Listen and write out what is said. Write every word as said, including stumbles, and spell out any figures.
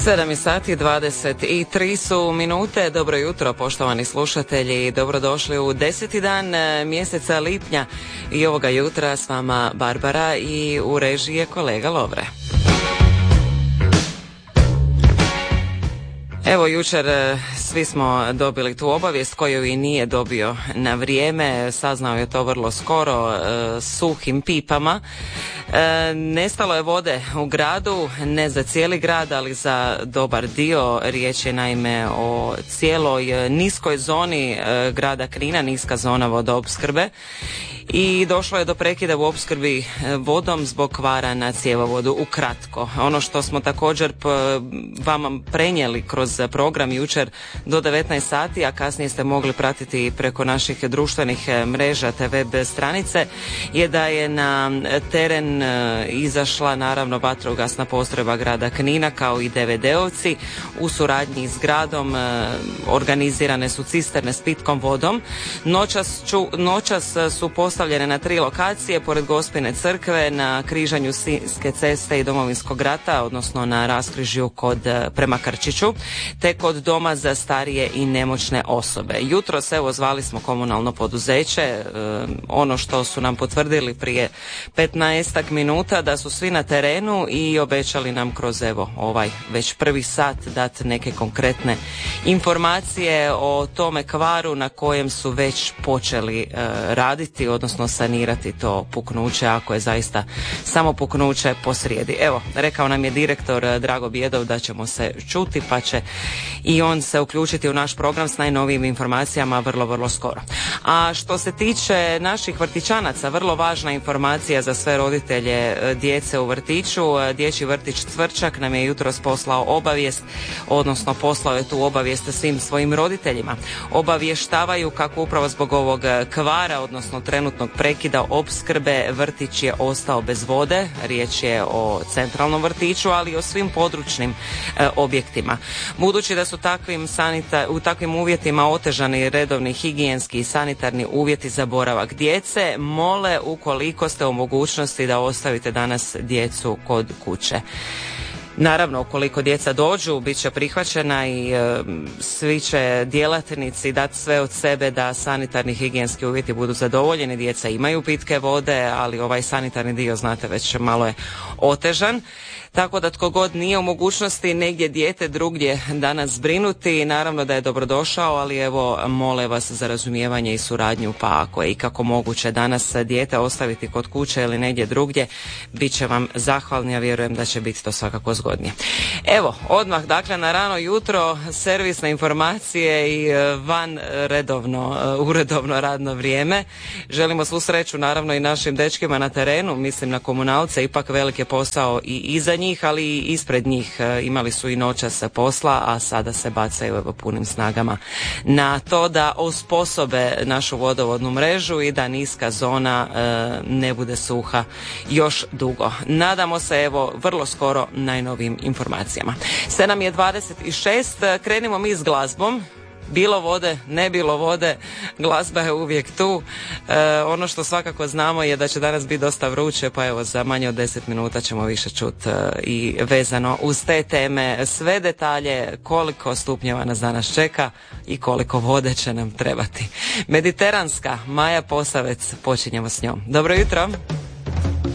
sedam je sati, dvadeset tri su minute. Dobro jutro, poštovani slušatelji. Dobrodošli u deseti dan mjeseca lipnja i ovoga jutra s vama Barbara i u režiji je kolega Lovre. Evo, jučer svi smo dobili tu obavijest koju i nije dobio na vrijeme, saznao je to vrlo skoro, e, suhim pipama. E, nestalo je vode u gradu, ne za cijeli grad, ali za dobar dio. Riječ je naime o cijeloj niskoj zoni e, grada Knina, niska zona vodoopskrbe. I došlo je do prekida u opskrbi vodom zbog kvara na cjevovodu. Ukratko, ono što smo također p- vama prenijeli kroz program jučer do devetnaest sati, a kasnije ste mogli pratiti preko naših društvenih mreža te web stranice, je da je na teren izašla naravno vatrogasna postrojba grada Knina kao i D V D-ovci. U suradnji s gradom organizirane su cisterne s pitkom vodom. Noćas, ču, noćas su postavljene na tri lokacije, pored Gospine crkve, na križanju Sinjske ceste i Domovinskog rata, odnosno na raskrižju kod, prema Krčiću, te kod doma za starije i nemoćne osobe. Jutros, evo, zvali smo komunalno poduzeće, e, ono što su nam potvrdili prije petnaestak minuta, da su svi na terenu i obećali nam kroz, evo, ovaj već prvi sat dati neke konkretne informacije o tome kvaru na kojem su već počeli e, raditi, odnosno sanirati to puknuće, ako je zaista samo puknuće posrijedi. Evo, rekao nam je direktor Drago Bjedov da ćemo se čuti, pa će i on se uključiti u naš program s najnovijim informacijama vrlo, vrlo skoro. A što se tiče naših vrtićanaca, vrlo važna informacija za sve roditelje djece u vrtiću. Dječji vrtić Cvrčak nam je jutros poslao obavijest, odnosno poslao je tu obavijest svim svojim roditeljima. Obavještavaju kako upravo zbog ovog kvara, odnosno trenutnog prekida opskrbe, vrtić je ostao bez vode. Riječ je o centralnom vrtiću, ali i o svim područnim e, objektima. Budući da su takvim sanita, u takvim uvjetima otežani redovni higijenski i sanitarni uvjeti za boravak djece, mole ukoliko ste u mogućnosti da ostavite danas djecu kod kuće. Naravno, ukoliko djeca dođu, bit će prihvaćena i e, svi će djelatnici dati sve od sebe da sanitarni higijenski uvjeti budu zadovoljeni. Djeca imaju pitke vode, ali ovaj sanitarni dio, znate, već malo je otežan. Tako da tko god nije u mogućnosti negdje dijete drugdje danas zbrinuti, naravno da je dobrodošao, ali evo, mole vas za razumijevanje i suradnju, pa ako je ikako moguće danas dijete ostaviti kod kuće ili negdje drugdje, bit će vam zahvalni, a vjerujem da će biti to svakako zgodnije. Evo, odmah, dakle, na rano jutro servisne informacije i van redovno, uredovno radno vrijeme. Želimo svu sreću, naravno, i našim dečkima na terenu, mislim na komunalce, ipak velik je posao i iza njih, ali i ispred njih. Imali su i noćas posla, a sada se bacaju evo punim snagama na to da osposobe našu vodovodnu mrežu i da niska zona e, ne bude suha još dugo. Nadamo se, evo, vrlo skoro najnovijim informacijama. sedam je dvadeset šest, krenimo mi s glazbom. Bilo vode, ne bilo vode, glazba je uvijek tu. E, ono što svakako znamo je da će danas biti dosta vruće, pa evo, za manje od deset minuta ćemo više čuti e, i vezano uz te teme sve detalje, koliko stupnjeva nas danas čeka i koliko vode će nam trebati. Mediteranska, Maja Posavec, počinjemo s njom. Dobro jutro!